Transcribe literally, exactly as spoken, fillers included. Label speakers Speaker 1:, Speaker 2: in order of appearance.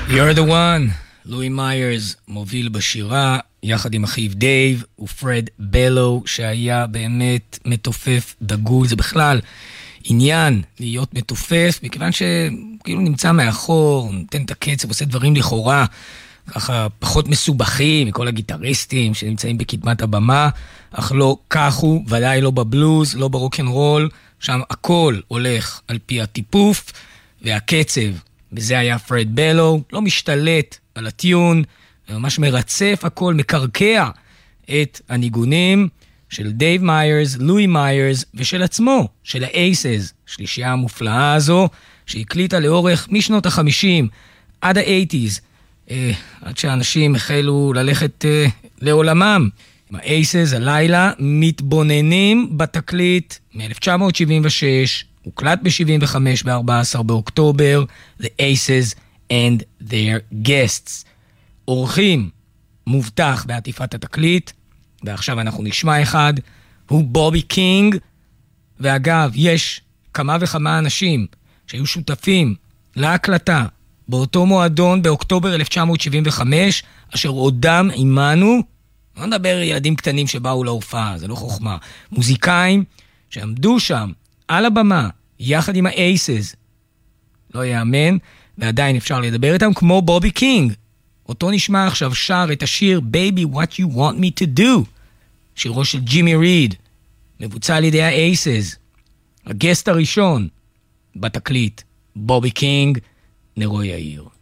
Speaker 1: You're the one, לואי מיירס מוביל בשירה, יחד עם אחיו דייב ופרד בלו, שהיה באמת מתופף דגול. זה בכלל עניין להיות מתופף, מכיוון שכאילו נמצא מאחור, נותן את הקצב, עושה דברים לכאורה, ככה פחות מסובכים מכל הגיטריסטים שנמצאים בקדמת הבמה, אך לא כך הוא, ודאי לא בבלוז, לא ברוק'נ'רול, שם הכל הולך על פי הטיפוף והקצב. וזה היה פרד בלו, לא משתלט על הטיון, ממש מרצף הכל, מקרקע את הניגונים של דייב מיירס, לואי מיירס, ושל עצמו, של האייסס, שלישייה המופלאה הזו, שהקליטה לאורך משנות החמישים עד האייטיז, אה, עד שאנשים החלו ללכת אה, לעולמם. עם האייסס הלילה מתבוננים בתקליט מ-אלף תשע מאות שבעים ושש, הוקלט ב-שבעים וחמש ב-ארבעה עשר באוקטובר, The Aces and Their Guests. אורחים מובטח בעטיפת התקליט, ועכשיו אנחנו נשמע אחד, הוא בובי קינג, ואגב, יש כמה וכמה אנשים שהיו שותפים להקלטה באותו מועדון באוקטובר אלף תשע מאות שבעים וחמש, אשר עודם עימנו, לא נדבר ילדים קטנים שבאו להופעה, זה לא חוכמה, מוזיקאים שעמדו שם על הבמה, יחד עם האייסס, לא יאמן, ועדיין אפשר לדבר איתם, כמו בובי קינג. אותו נשמע עכשיו שר את השיר Baby What You Want Me To Do, שירו של ג'ימי ריד, מבוצע על ידי האייסס. הגסט הראשון בתקליט, בובי קינג, נרו יאיר.